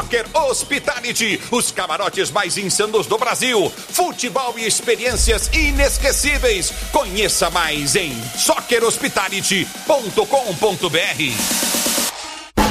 Soccer Hospitality, os camarotes mais insanos do Brasil. Futebol e experiências inesquecíveis. Conheça mais em soccerhospitality.com.br.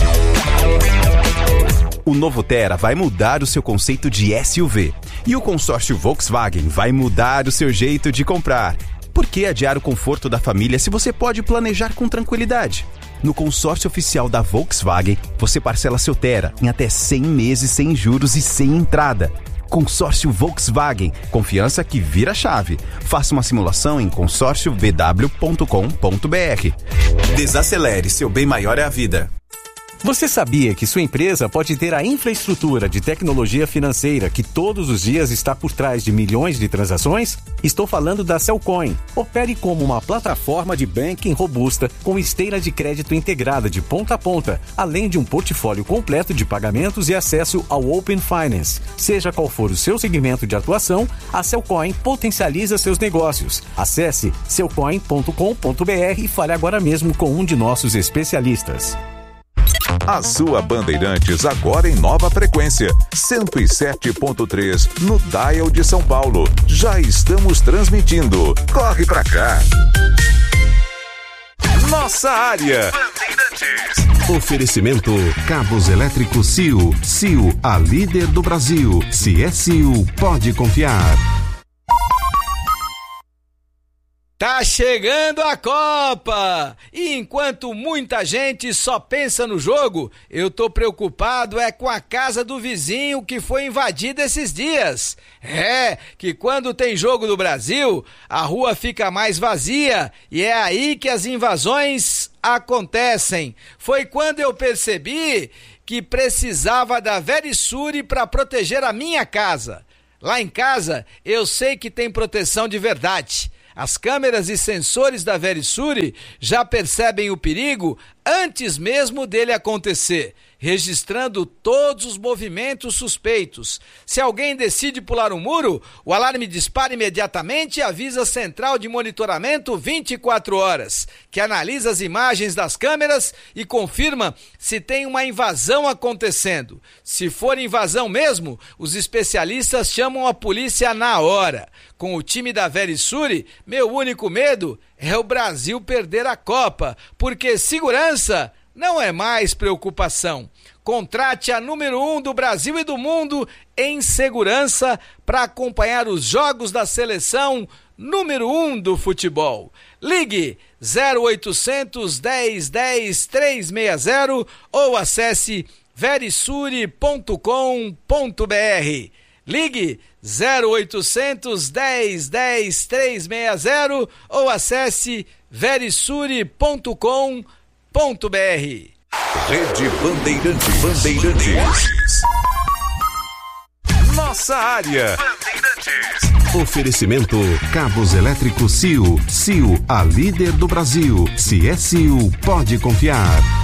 O novo Tera vai mudar o seu conceito de SUV. E o consórcio Volkswagen vai mudar o seu jeito de comprar. Por que adiar o conforto da família se você pode planejar com tranquilidade? No consórcio oficial da Volkswagen, você parcela seu Tera em até 100 meses sem juros e sem entrada. Consórcio Volkswagen, confiança que vira chave. Faça uma simulação em consórciovw.com.br. Desacelere, seu bem maior é a vida. Você sabia que sua empresa pode ter a infraestrutura de tecnologia financeira que todos os dias está por trás de milhões de transações? Estou falando da Cellcoin. Opere como uma plataforma de banking robusta com esteira de crédito integrada de ponta a ponta, além de um portfólio completo de pagamentos e acesso ao Open Finance. Seja qual for o seu segmento de atuação, a Cellcoin potencializa seus negócios. Acesse cellcoin.com.br e fale agora mesmo com um de nossos especialistas. A sua Bandeirantes agora em nova frequência, 107.3 no dial de São Paulo. Já estamos transmitindo. Corre pra cá. Nossa área. Bandeirantes. Oferecimento Cabos Elétricos Sil. Sil, a líder do Brasil. Se é Sil, pode confiar. Tá chegando a Copa! E enquanto muita gente só pensa no jogo, eu tô preocupado com a casa do vizinho que foi invadida esses dias. Que quando tem jogo do Brasil, a rua fica mais vazia e é aí que as invasões acontecem. Foi quando eu percebi que precisava da Verisure para proteger a minha casa. Lá em casa, eu sei que tem proteção de verdade. As câmeras e sensores da Verisure já percebem o perigo antes mesmo dele acontecer, registrando todos os movimentos suspeitos. Se alguém decide pular um muro, o alarme dispara imediatamente e avisa a central de monitoramento 24 horas, que analisa as imagens das câmeras e confirma se tem uma invasão acontecendo. Se for invasão mesmo, os especialistas chamam a polícia na hora. Com o time da Verisure, meu único medo é o Brasil perder a Copa, porque segurança não é mais preocupação. Contrate a número 1 do Brasil e do mundo em segurança para acompanhar os jogos da seleção número 1 do futebol. Ligue 0800 10 10 360 ou acesse verisure.com.br. Ligue 0800 10 10 360 ou acesse verisure.com.br. Rede Bandeirantes. Nossa área. Bandeirantes. Oferecimento Cabos Elétricos Sil. Sil, a líder do Brasil. Se é Sil, pode confiar.